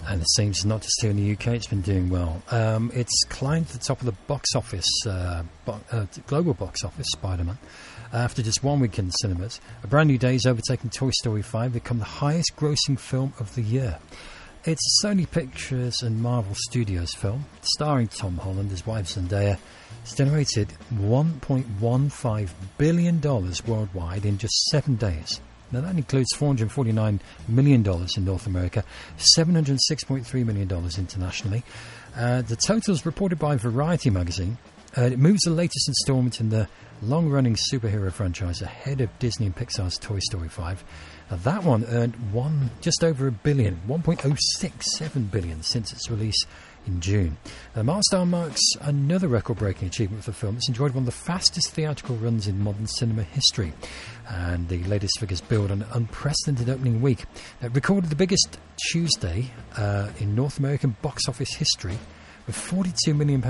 And it seems not just here in the UK, it's been doing well. It's climbed to the top of the box office, global box office, Spider-Man. After just 1 week in cinemas, A Brand New Day is overtaking Toy Story 5, become the highest grossing film of the year. It's a Sony Pictures and Marvel Studios film, starring Tom Holland, his wife Zendaya. It's generated $1.15 billion worldwide in just 7 days. Now that includes $449 million in North America, $706.3 million internationally. The totals reported by Variety magazine. It moves the latest instalment in the long-running superhero franchise ahead of Disney and Pixar's Toy Story 5. Now that one earned just over $1 billion, $1.067 billion since its release in June. The milestone marks another record-breaking achievement for the film. It's enjoyed one of the fastest theatrical runs in modern cinema history, and the latest figures build on an unprecedented opening week that recorded the biggest Tuesday in North American box office history, with $42 million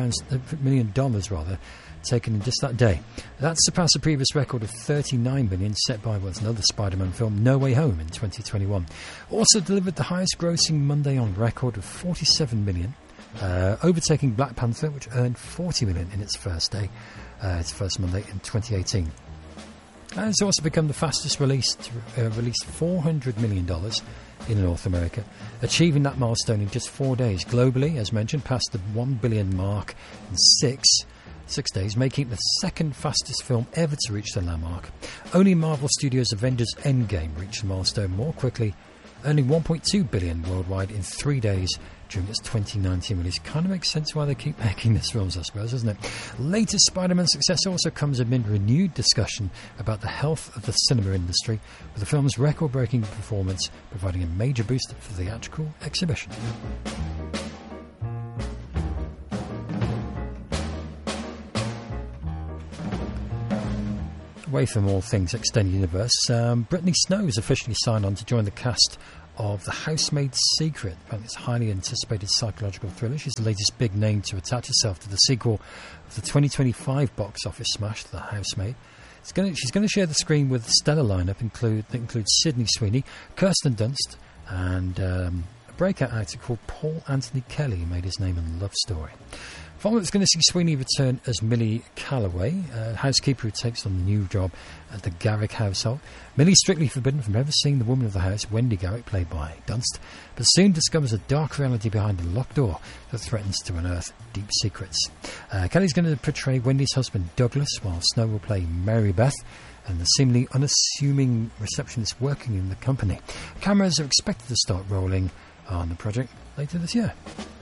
taken in just that day. That surpassed the previous record of $39 million set by another Spider-Man film, No Way Home, in 2021. Also delivered the highest grossing Monday on record of $47 million, overtaking Black Panther, which earned $40 million in its first day, its first Monday in 2018. And it's also become the fastest released $400 million in North America, achieving that milestone in just 4 days. Globally, as mentioned, past the $1 billion mark in six days, making it the second fastest film ever to reach the landmark. Only Marvel Studios' Avengers Endgame reached the milestone more quickly, earning $1.2 billion worldwide in 3 days during its 2019 release. Kind of makes sense why they keep making these films, I suppose, doesn't it? Latest Spider-Man success also comes amid renewed discussion about the health of the cinema industry, with the film's record-breaking performance providing a major boost for theatrical exhibition. Away from all things extended universe, Brittany Snow is officially signed on to join the cast of The Housemaid's Secret. Apparently it's a highly anticipated psychological thriller. She's the latest big name to attach herself to the sequel of the 2025 box office smash, The Housemaid. She's going to share the screen with a stellar lineup that includes Sydney Sweeney, Kirsten Dunst, and a breakout actor called Paul Anthony Kelly, who made his name in Love Story. Following, it's going to see Sweeney return as Millie Calloway, a housekeeper who takes on the new job at the Garrick household. Millie's strictly forbidden from ever seeing the woman of the house, Wendy Garrick, played by Dunst, but soon discovers a dark reality behind a locked door that threatens to unearth deep secrets. Kelly's going to portray Wendy's husband, Douglas, while Snow will play Mary Beth, and the seemingly unassuming receptionist working in the company. Cameras are expected to start rolling on the project later this year.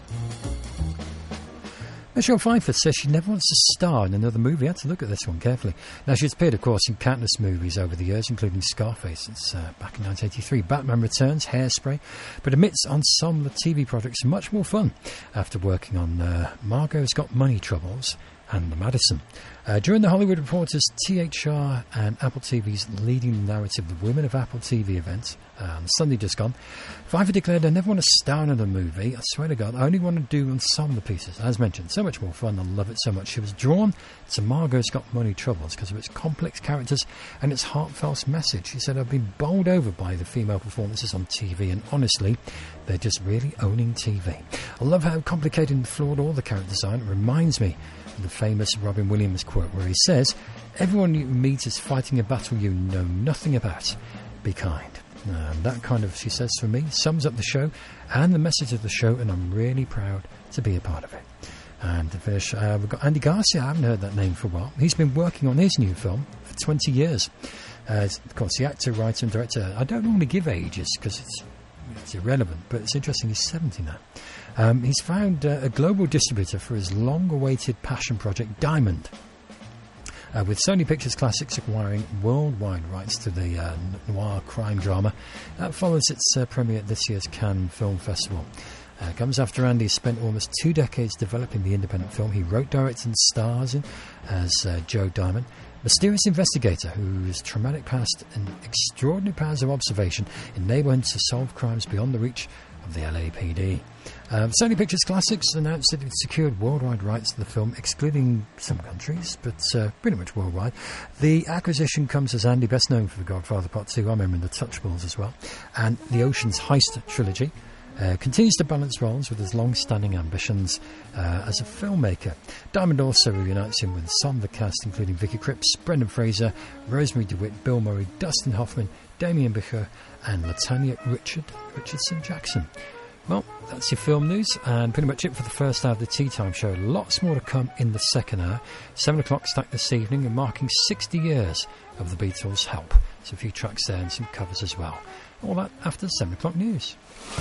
Michelle Pfeiffer says she never wants to star in another movie. I had to look at this one carefully. Now, she's appeared, of course, in countless movies over the years, including Scarface since back in 1983, Batman Returns, Hairspray, but admits ensemble TV projects are much more fun after working on Margot's Got Money Troubles and The Madison. During the Hollywood Reporter's THR and Apple TV's Leading the Narrative, the Women of Apple TV event, on Sunday just gone, Pfeiffer declared, "I never want to star in a movie. I swear to God, I only want to do ensemble pieces." As mentioned, so much more fun. I love it so much. She was drawn to Margot's Got Money Troubles because of its complex characters and its heartfelt message. She said, "I've been bowled over by the female performances on TV, and honestly, they're just really owning TV. I love how complicated and flawed all the characters are. It reminds me of the famous Robin Williams quote where he says, 'Everyone you meet is fighting a battle you know nothing about. Be kind.'" That kind of, she says, for me, sums up the show and the message of the show, and I'm really proud to be a part of it. And to finish, we've got Andy Garcia. I haven't heard that name for a while. He's been working on his new film for 20 years. Of course, the actor, writer and director, I don't normally give ages because it's irrelevant, but it's interesting, he's 70 now. He's found a global distributor for his long-awaited passion project, Diamond, with Sony Pictures Classics acquiring worldwide rights to the noir crime drama. That follows its premiere at this year's Cannes Film Festival. Comes after Andy spent almost 2 decades developing the independent film. He wrote, directed and stars in as Joe Diamond, mysterious investigator whose traumatic past and extraordinary powers of observation enable him to solve crimes beyond the reach of the LAPD. Sony Pictures Classics announced that it secured worldwide rights to the film, excluding some countries, but pretty much worldwide. The acquisition comes as Andy, best known for The Godfather Part 2, I remember The Touchables as well, and the Ocean's Heist trilogy, continues to balance roles with his long-standing ambitions as a filmmaker. Diamond also reunites him with some of the cast, including Vicky Krieps, Brendan Fraser, Rosemary DeWitt, Bill Murray, Dustin Hoffman, Damien Bichir and Latanya Richardson Jackson. Well, that's your film news, and pretty much it for the first hour of the Tea Time Show. Lots more to come in the second hour. 7 o'clock stack this evening, and marking 60 years of the Beatles' Help. So a few tracks there and some covers as well. All that after the 7 o'clock news.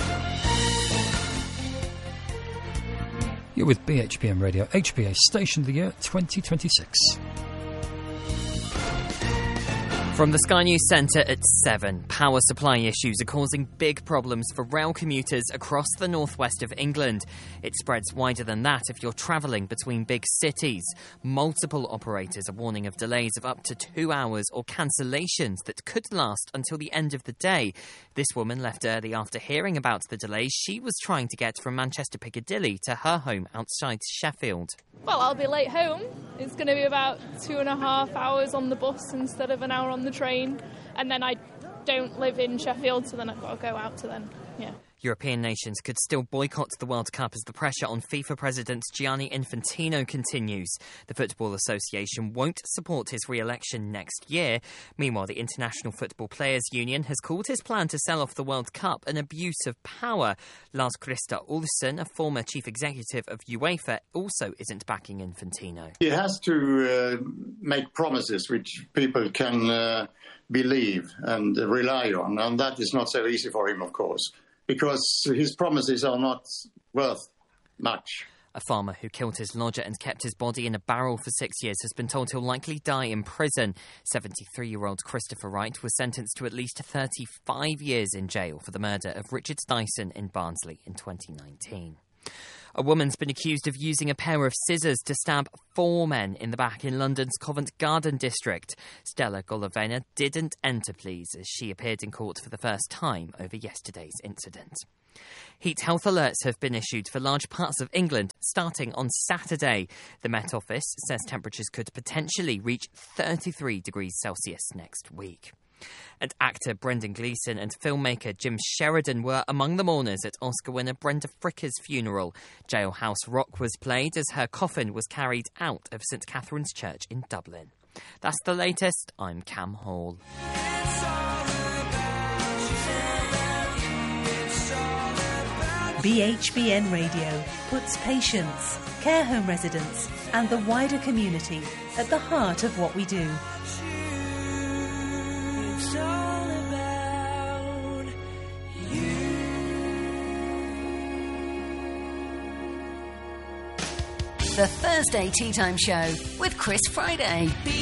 You're with BHBN Radio, HBA Station of the Year 2026. From the Sky News Centre at 7, power supply issues are causing big problems for rail commuters across the northwest of England. It spreads wider than that if you're travelling between big cities. Multiple operators are warning of delays of up to 2 hours or cancellations that could last until the end of the day. This woman left early after hearing about the delays she was trying to get from Manchester Piccadilly to her home outside Sheffield. Well, I'll be late home. It's going to be about 2.5 hours on the bus instead of an hour on the train. And then I don't live in Sheffield, so then I've got to go out to then, yeah. European nations could still boycott the World Cup as the pressure on FIFA President Gianni Infantino continues. The Football Association won't support his re-election next year. Meanwhile, the International Football Players Union has called his plan to sell off the World Cup an abuse of power. Lars-Christer Olsen, a former chief executive of UEFA, also isn't backing Infantino. He has to make promises which people can believe and rely on, and that is not so easy for him, of course, because his promises are not worth much. A farmer who killed his lodger and kept his body in a barrel for 6 years has been told he'll likely die in prison. 73-year-old Christopher Wright was sentenced to at least 35 years in jail for the murder of Richard Dyson in Barnsley in 2019. A woman's been accused of using a pair of scissors to stab 4 men in the back in London's Covent Garden district. Stella Golovena didn't enter pleas as she appeared in court for the first time over yesterday's incident. Heat health alerts have been issued for large parts of England starting on Saturday. The Met Office says temperatures could potentially reach 33 degrees Celsius next week. And actor Brendan Gleeson and filmmaker Jim Sheridan were among the mourners at Oscar winner Brenda Fricker's funeral. Jailhouse Rock was played as her coffin was carried out of St Catherine's Church in Dublin. That's the latest. I'm Cam Hall. BHBN Radio puts patients, care home residents and the wider community at the heart of what we do. The Thursday Tea Time Show with Chris Friday.